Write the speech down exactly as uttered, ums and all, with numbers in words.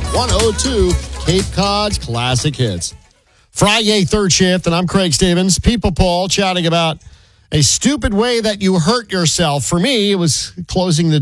one oh two, Cape Cod's Classic Hits. Friday, third shift, and I'm Craig Stevens. People Paul chatting about a stupid way that you hurt yourself. For me, it was closing the